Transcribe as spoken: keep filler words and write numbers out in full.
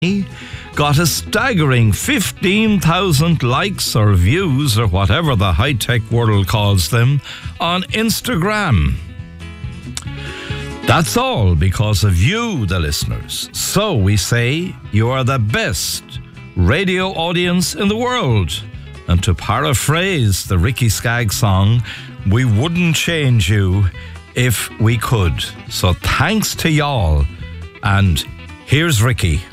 got a staggering fifteen thousand likes or views or whatever the high-tech world calls them on Instagram. That's all because of you, the listeners. So we say you are the best radio audience in the world. And to paraphrase the Ricky Skaggs song, we wouldn't change you if we could. So thanks to y'all. And here's Ricky.